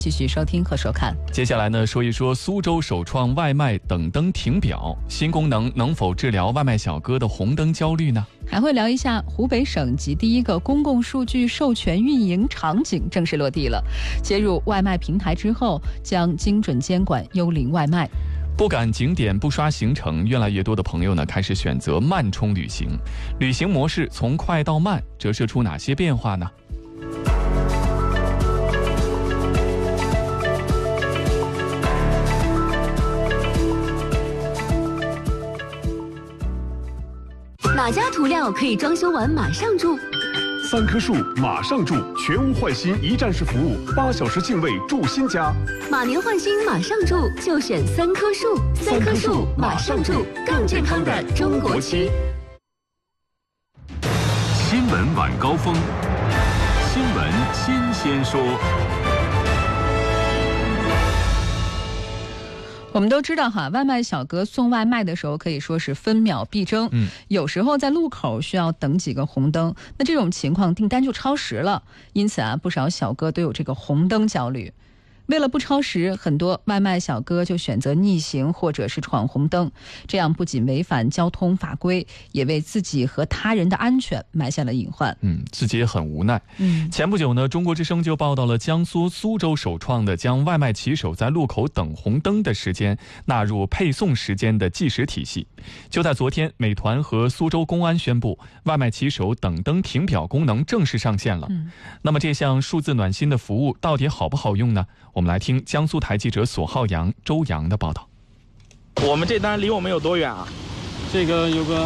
继续收听和收看。 接下来呢，说一说苏州首创外卖等灯停表新功能能否治疗外卖小哥的红灯焦虑呢？ 还会聊一下湖北省级第一个公共数据授权运营场景正式落地了，接入外卖平台之后，将精准监管幽灵外卖。 不赶景点不刷行程，越来越多的朋友呢开始选择慢充旅行。旅行模式从快到慢，折射出哪些变化呢？ 哪家涂料可以装修完马上住 ？3棵树马上住，全屋换新一站式服务，8小时净位住新家。 马年换新马上住，就选3棵树。3棵树马上住，更健康的中国区。 新闻晚高峰，新闻新鲜说。 我们都知道哈，外卖小哥送外卖的时候可以说是分秒必争，有时候在路口需要等几个红灯，那这种情况订单就超时了，因此不少小哥都有这个红灯焦虑。为了不超时，很多外卖小哥就选择逆行或者是闯红灯，这样不仅违反交通法规，也为自己和他人的安全埋下了隐患。 自己也很无奈。前不久呢，中国之声就报道了江苏苏州首创的将外卖骑手在路口等红灯的时间纳入配送时间的计时体系。就在昨天，美团和苏州公安宣布，外卖骑手等灯停表功能正式上线了。那么这项数字暖心的服务到底好不好用呢？我们来听江苏台记者索浩洋、周洋的报道。 我们这单离我们有多远啊？ 这个有个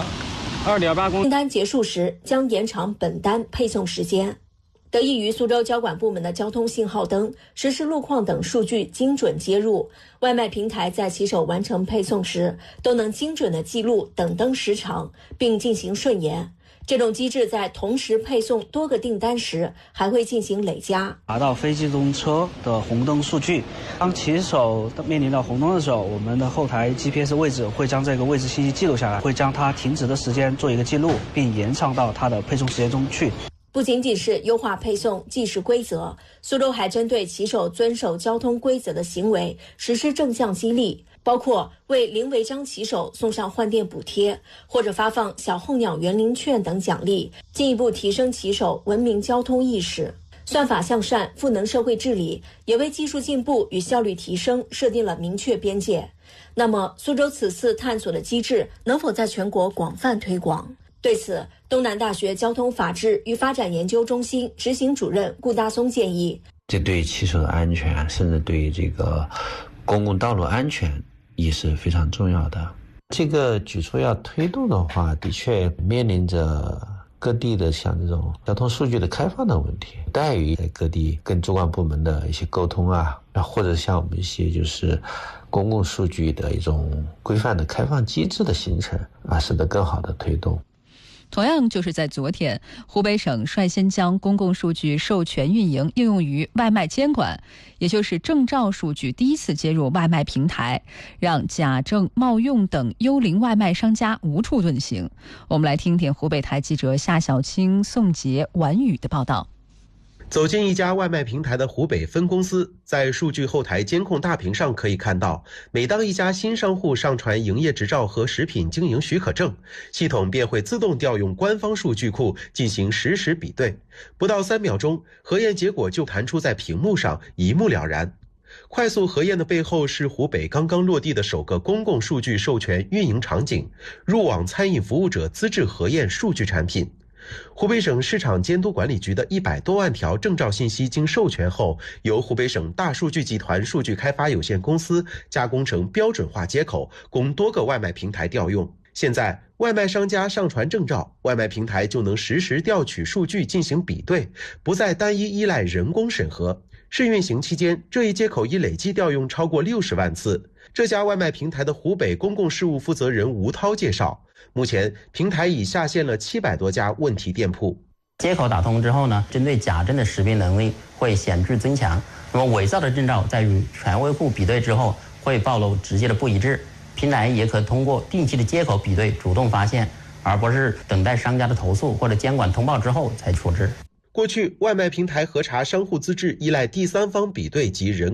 2.8公里。 订单结束时将延长本单配送时间。得益于苏州交管部门的交通信号灯、实时路况等数据精准接入，外卖平台在骑手完成配送时都能精准地记录等灯时长，并进行顺延。这种机制在同时配送多个订单时还会进行累加， 拿到非机动车的红灯数据。当骑手面临到红灯的时候，我们的后台 GPS 位置会将这个位置信息记录下来，会将它停止的时间做一个记录，并延长到它的配送时间中去。 不仅仅是优化配送计时规则，苏州还针对骑手遵守交通规则的行为实施正向激励，包括为零违章骑手送上换电补贴，或者发放小候鸟园林券等奖励，进一步提升骑手文明交通意识。算法向善、赋能社会治理，也为技术进步与效率提升设定了明确边界。那么，苏州此次探索的机制能否在全国广泛推广？对此，东南大学交通法治与发展研究中心执行主任顾大松建议， 这对骑手的安全，甚至对这个公共道路安全也是非常重要的。这个举措要推动的话，的确面临着各地的像这种交通数据的开放的问题，待于在各地跟主管部门的一些沟通或者像我们一些就是公共数据的一种规范的开放机制的形成使得更好的推动。 同样就是在昨天，湖北省率先将公共数据授权运营应用于外卖监管，也就是证照数据第一次接入外卖平台，让假证冒用等幽灵外卖商家无处遁形。我们来听听湖北台记者夏小青、宋杰、婉宇的报道。 走进一家外卖平台的湖北分公司，在数据后台监控大屏上可以看到，每当一家新商户上传营业执照和食品经营许可证，系统便会自动调用官方数据库进行实时比对，不到3秒钟，核验结果就弹出在屏幕上，一目了然。快速核验的背后是湖北刚刚落地的首个公共数据授权运营场景——入网餐饮服务者资质核验数据产品。湖北省市场监督管理局的100多万条证照信息经授权后，由湖北省大数据集团数据开发有限公司加工成标准化接口，供多个外卖平台调用。现在，外卖商家上传证照，外卖平台就能实时调取数据进行比对，不再单一依赖人工审核。试运行期间，这一接口已累计调用超过60万次。这家外卖平台的湖北公共事务负责人吴涛介绍，目前平台已下线了700多家问题店铺。 接口打通之后呢，针对假证的识别能力会显著增强。那么伪造的证照在与权威库比对之后，会暴露直接的不一致。平台也可通过定期的接口比对主动发现，而不是等待商家的投诉或者监管通报之后才处置。 过去，外卖平台核查商户资质依赖第三方比对及人